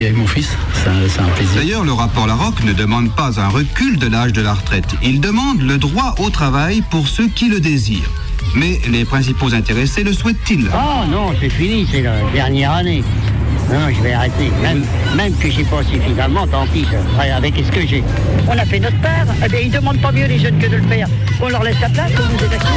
Avec mon fils, c'est un plaisir. D'ailleurs, le rapport Larocque ne demande pas un recul de l'âge de la retraite. Il demande le droit au travail pour ceux qui le désirent. Mais les principaux intéressés le souhaitent-ils? Oh non, c'est fini, c'est la dernière année. Non, je vais arrêter. Même que j'ai pas suffisamment, tant pis, avec ce que j'ai. On a fait notre part. Eh bien, ils ne demandent pas mieux les jeunes que de le faire. On leur laisse la place, on nous est d'accord.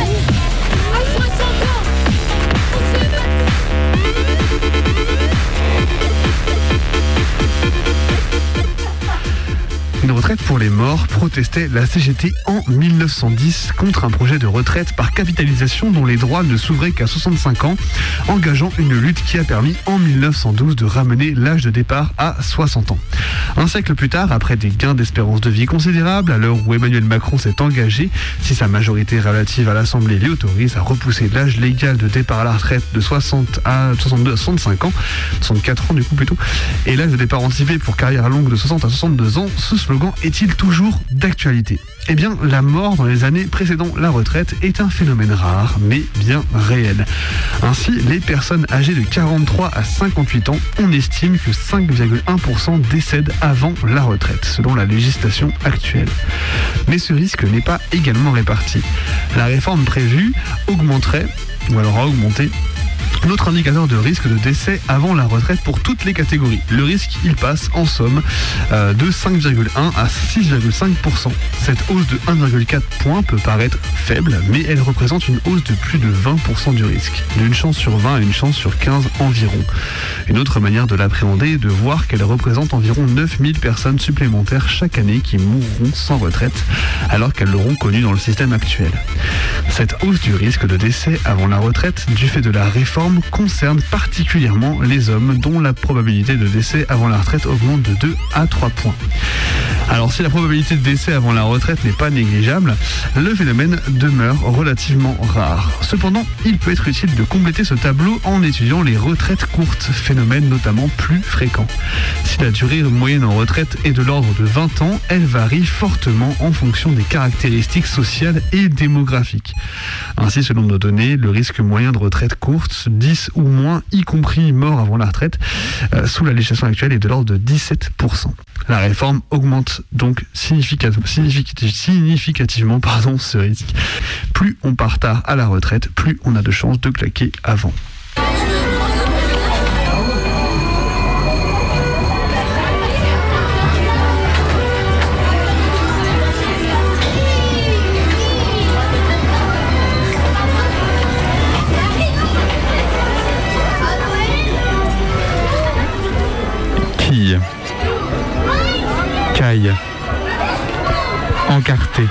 Une retraite pour les morts, protestait la CGT en 1910 contre un projet de retraite par capitalisation dont les droits ne s'ouvraient qu'à 65 ans, engageant une lutte qui a permis en 1912 de ramener l'âge de départ à 60 ans. Un siècle plus tard, après des gains d'espérance de vie considérables, à l'heure où Emmanuel Macron s'est engagé, si sa majorité relative à l'Assemblée l'y autorise, à repousser l'âge légal de départ à la retraite de 60 à 62 à 65 ans, 64 ans du coup plutôt, et l'âge de départ anticipé pour carrière longue de 60 à 62 ans, ce slogan est-il toujours d'actualité? Eh bien, la mort dans les années précédant la retraite est un phénomène rare, mais bien réel. Ainsi, les personnes âgées de 43 à 58 ans, on estime que 5,1% décèdent avant la retraite, selon la législation actuelle. Mais ce risque n'est pas également réparti. La réforme prévue augmenterait, ou alors a augmenté, notre indicateur de risque de décès avant la retraite pour toutes les catégories. Le risque, il passe en somme de 5,1 à 6,5%. Cette hausse de 1,4 points peut paraître faible, mais elle représente une hausse de plus de 20% du risque. D'une chance sur 20 à une chance sur 15 environ. Une autre manière de l'appréhender est de voir qu'elle représente environ 9000 personnes supplémentaires chaque année qui mourront sans retraite, alors qu'elles l'auront connue dans le système actuel. Cette hausse du risque de décès avant la retraite, du fait de la réforme, concerne particulièrement les hommes dont la probabilité de décès avant la retraite augmente de 2 à 3 points. Alors si la probabilité de décès avant la retraite n'est pas négligeable, le phénomène demeure relativement rare. Cependant, il peut être utile de compléter ce tableau en étudiant les retraites courtes, phénomène notamment plus fréquent. Si la durée moyenne en retraite est de l'ordre de 20 ans, elle varie fortement en fonction des caractéristiques sociales et démographiques. Ainsi, selon nos données, le risque moyen de retraite courte, 10 ou moins, y compris mort avant la retraite, sous la législation actuelle est de l'ordre de 17%. La réforme augmente donc significativement ce risque. Plus on part tard à la retraite, plus on a de chances de claquer avant. Caille, encarter,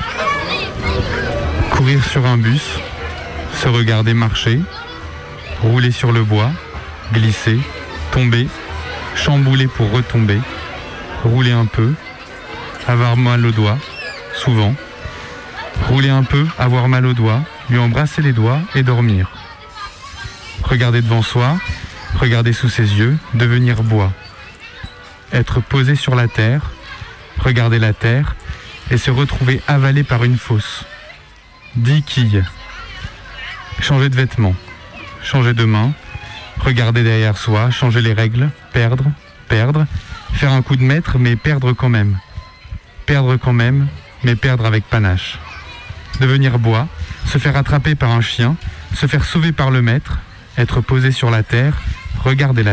courir sur un bus, se regarder marcher, rouler sur le bois, glisser, tomber, chambouler pour retomber, rouler un peu, avoir mal aux doigts, souvent, rouler un peu, avoir mal aux doigts, lui embrasser les doigts et dormir. Regarder devant soi, regarder sous ses yeux, devenir bois. Être posé sur la terre, regarder la terre et se retrouver avalé par une fosse. 10 quilles. Changer de vêtements, changer de main, regarder derrière soi, changer les règles, perdre, faire un coup de maître mais perdre quand même. Perdre quand même, mais perdre avec panache. Devenir bois, se faire attraper par un chien, se faire sauver par le maître, être posé sur la terre, regarder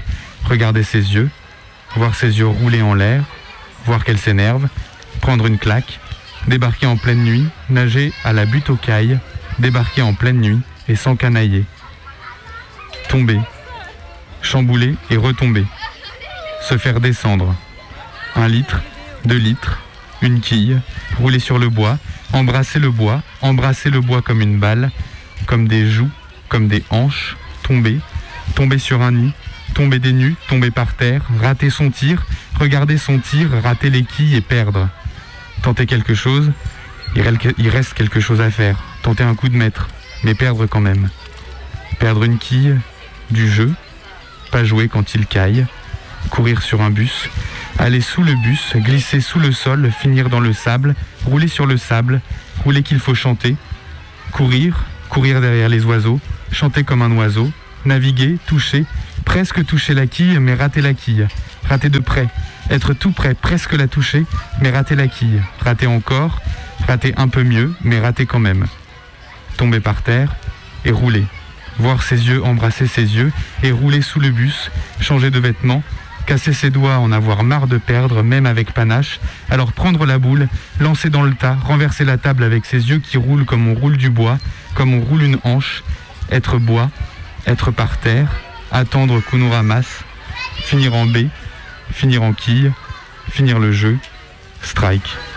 ses yeux, voir ses yeux rouler en l'air, voir qu'elle s'énerve, prendre une claque, débarquer en pleine nuit, nager à la butte aux cailles, débarquer en pleine nuit et s'encanailler. Tomber, chambouler et retomber. Se faire descendre. 1 litre, 2 litres, une quille, rouler sur le bois, embrasser le bois comme une balle, comme des joues, comme des hanches, tomber sur un nid, tomber des nues, tomber par terre, rater son tir, regarder son tir, rater les quilles et perdre. Tenter quelque chose, il reste quelque chose à faire. Tenter un coup de maître, mais perdre quand même. Perdre une quille, du jeu, pas jouer quand il caille, courir sur un bus, aller sous le bus, glisser sous le sol, finir dans le sable, rouler sur le sable, rouler qu'il faut chanter, courir derrière les oiseaux, chanter comme un oiseau, naviguer, toucher, presque toucher la quille, mais rater la quille, rater de près, être tout près, presque la toucher, mais rater la quille, rater encore, rater un peu mieux, mais rater quand même. Tomber par terre et rouler. Voir ses yeux embrasser ses yeux et rouler sous le bus, changer de vêtements, casser ses doigts, en avoir marre de perdre, même avec panache, alors prendre la boule, lancer dans le tas, renverser la table avec ses yeux qui roulent comme on roule du bois, comme on roule une hanche, être bois, être par terre, attendre qu'on nous ramasse, finir en B, finir en quille, finir le jeu, strike.